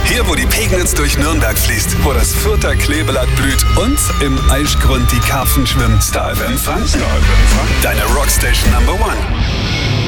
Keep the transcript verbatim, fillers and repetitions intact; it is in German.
Hier, wo die Pegnitz durch Nürnberg fließt, wo das Fürther Kleeblatt blüht und im Eichgrund die Karpfen schwimmen. Star F M Franken. Deine Rockstation Number One.